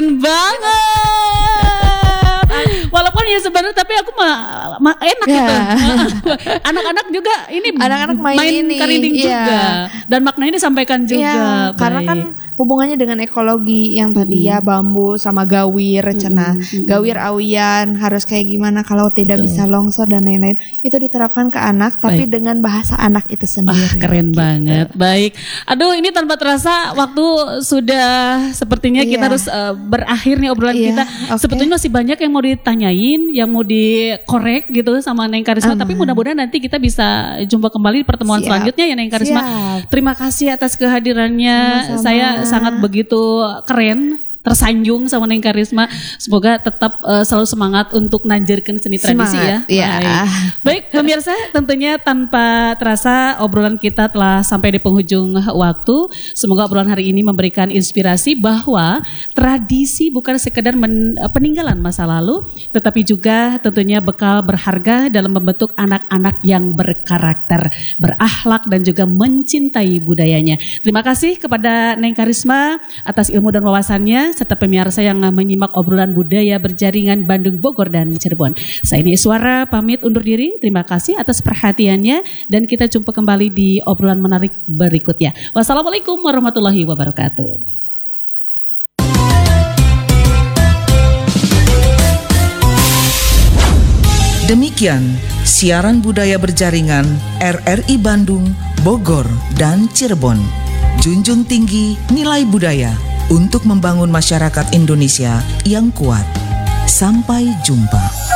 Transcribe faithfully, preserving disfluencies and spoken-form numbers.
keren banget. Walaupun ya sebenarnya tapi aku mah ma- enak Ya. gitu. Anak-anak juga ini Anak-anak main ini, karinding iya. juga dan maknanya disampaikan juga. Iya, karena Baik. kan hubungannya dengan ekologi yang tadi ya bambu sama gawir, cenah. Gawir awian harus kayak gimana kalau tidak bisa longsor dan lain-lain. Itu diterapkan ke anak tapi Baik. dengan bahasa anak itu sendiri. Wah, keren gitu. banget. Baik. Aduh, ini tanpa terasa waktu sudah sepertinya kita Iya. harus uh, berakhir nih obrolan Iya, kita. oke. Sebetulnya masih banyak yang mau ditanyain, yang mau dikorek gitu sama Neng Karisma, Aman. tapi mudah-mudahan nanti kita bisa jumpa kembali di pertemuan Siap. selanjutnya ya Neng Karisma. Siap. Terima kasih atas kehadirannya. Sama-sama. Saya sangat begitu keren, tersanjung sama Neng Karisma. Semoga tetap uh, selalu semangat untuk nanjarkan seni tradisi Semangat, ya. ya. Baik. Baik, pemirsa, tentunya tanpa terasa obrolan kita telah sampai di penghujung waktu. Semoga obrolan hari ini memberikan inspirasi bahwa tradisi bukan sekedar men- peninggalan masa lalu, tetapi juga tentunya bekal berharga dalam membentuk anak-anak yang berkarakter, berakhlak dan juga mencintai budayanya. Terima kasih kepada Neng Karisma atas ilmu dan wawasannya serta pemirsa yang menyimak obrolan budaya berjaringan Bandung, Bogor dan Cirebon. Saya ini Iswara pamit undur diri. Terima kasih atas perhatiannya dan kita jumpa kembali di obrolan menarik berikutnya. Wassalamualaikum warahmatullahi wabarakatuh. Demikian siaran budaya berjaringan R R I Bandung, Bogor, dan Cirebon. Junjung tinggi nilai budaya untuk membangun masyarakat Indonesia yang kuat. Sampai jumpa.